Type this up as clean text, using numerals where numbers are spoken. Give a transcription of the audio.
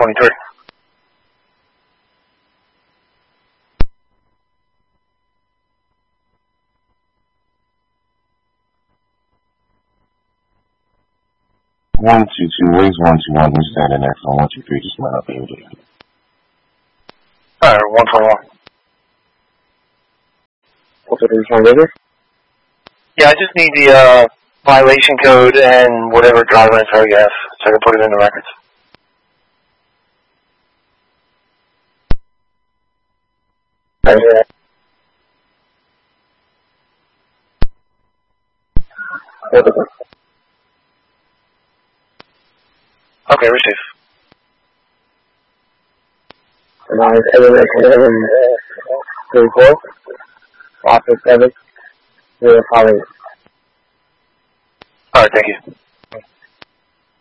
23. One two two, where's 121? Who's standing next on 123? Just line up here. Alright, 121. What's the phone number? Yeah, I just need the violation code and whatever driver info you have, so I can put it in the records. Okay, receive. Officer 7, 0, calling. Alright, thank you.